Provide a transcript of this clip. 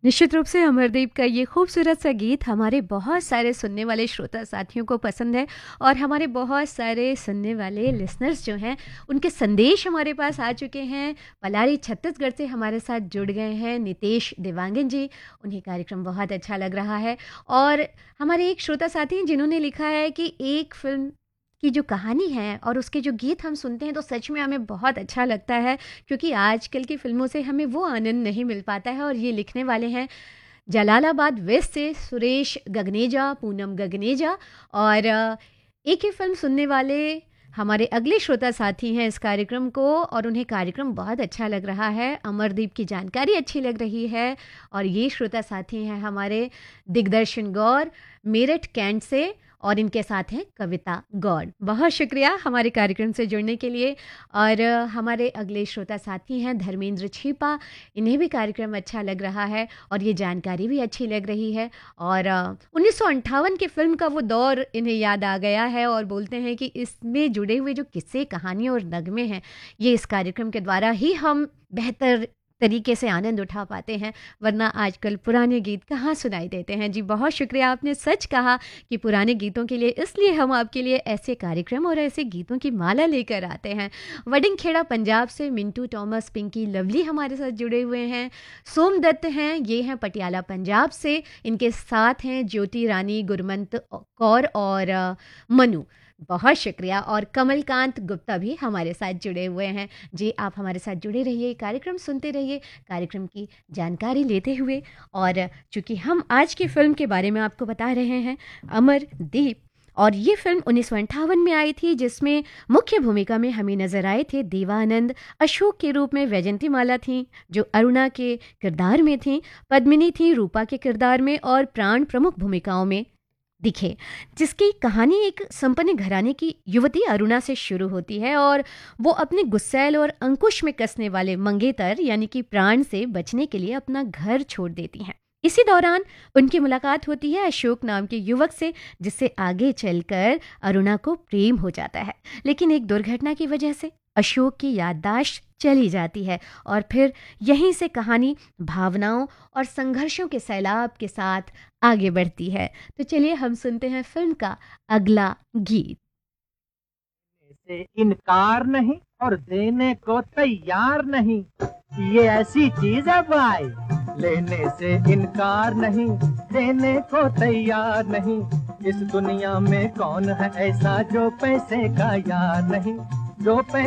निश्चित रूप से अमरदीप का ये खूबसूरत सा गीत हमारे बहुत सारे सुनने वाले श्रोता साथियों को पसंद है और हमारे बहुत सारे सुनने वाले लिसनर्स जो हैं उनके संदेश हमारे पास आ चुके हैं। पलारी छत्तीसगढ़ से हमारे साथ जुड़ गए हैं नितेश देवांगन जी। उन्हें कार्यक्रम बहुत अच्छा लग रहा है। और हमारे एक श्रोता साथी हैं जिन्होंने लिखा है कि एक फिल्म की जो कहानी है और उसके जो गीत हम सुनते हैं तो सच में हमें बहुत अच्छा लगता है, क्योंकि आजकल की फ़िल्मों से हमें वो आनंद नहीं मिल पाता है। और ये लिखने वाले हैं जलालाबाद वेस्ट से सुरेश गगनेजा, पूनम गगनेजा। और एक ही फ़िल्म सुनने वाले हमारे अगले श्रोता साथी हैं इस कार्यक्रम को, और उन्हें कार्यक्रम बहुत अच्छा लग रहा है। अमरदीप की जानकारी अच्छी लग रही है। और ये श्रोता साथी हैं हमारे दिग्दर्शन गौर, मेरठ कैंट से, और इनके साथ हैं कविता गौड़। बहुत शुक्रिया हमारे कार्यक्रम से जुड़ने के लिए। और हमारे अगले श्रोता साथी हैं धर्मेंद्र छीपा। इन्हें भी कार्यक्रम अच्छा लग रहा है और ये जानकारी भी अच्छी लग रही है। और 1958 की फ़िल्म का वो दौर इन्हें याद आ गया है और बोलते हैं कि इसमें जुड़े हुए जो किस्से, कहानियाँ और नगमे हैं, ये इस कार्यक्रम के द्वारा ही हम बेहतर तरीके से आनंद उठा पाते हैं, वरना आजकल पुराने गीत कहाँ सुनाई देते हैं। जी बहुत शुक्रिया, आपने सच कहा कि पुराने गीतों के लिए इसलिए हम आपके लिए ऐसे कार्यक्रम और ऐसे गीतों की माला लेकर आते हैं। वडिंगखेड़ा पंजाब से मिंटू टॉमस, पिंकी लवली हमारे साथ जुड़े हुए हैं। सोमदत्त हैं, ये हैं पटियाला पंजाब से। इनके साथ हैं ज्योति रानी, गुरमंत कौर और मनु। बहुत शुक्रिया। और कमलकांत गुप्ता भी हमारे साथ जुड़े हुए हैं। जी आप हमारे साथ जुड़े रहिए, कार्यक्रम सुनते रहिए, कार्यक्रम की जानकारी लेते हुए। और चूंकि हम आज की फ़िल्म के बारे में आपको बता रहे हैं, अमरदीप, और ये फिल्म 1958 में आई थी, जिसमें मुख्य भूमिका में हमें नजर आए थे देवानंद। अशोक के रूप में वैजंतीमाला थी जो अरुणा के किरदार में थी, पद्मिनी थी रूपा के किरदार में, और प्राण प्रमुख भूमिकाओं में दिखे। जिसकी कहानी एक संपन्न घराने की युवती अरुणा से शुरू होती है और वो अपने गुस्सैल और अंकुश में कसने वाले मंगेतर यानी कि प्राण से बचने के लिए अपना घर छोड़ देती हैं। इसी दौरान उनकी मुलाकात होती है अशोक नाम के युवक से, जिससे आगे चलकर अरुणा को प्रेम हो जाता है। लेकिन एक दुर्घटना की वजह से अशोक की याददाश्त चली जाती है और फिर यहीं से कहानी भावनाओं और संघर्षों के सैलाब के साथ आगे बढ़ती है। तो चलिए हम सुनते हैं फिल्म का अगला गीत। से इनकार नहीं और देने को तैयार नहीं, ये ऐसी चीज है भाई। लेने से इनकार नहीं, देने को तैयार नहीं। इस दुनिया में कौन है ऐसा जो पैसे का यार नहीं, जो पैसे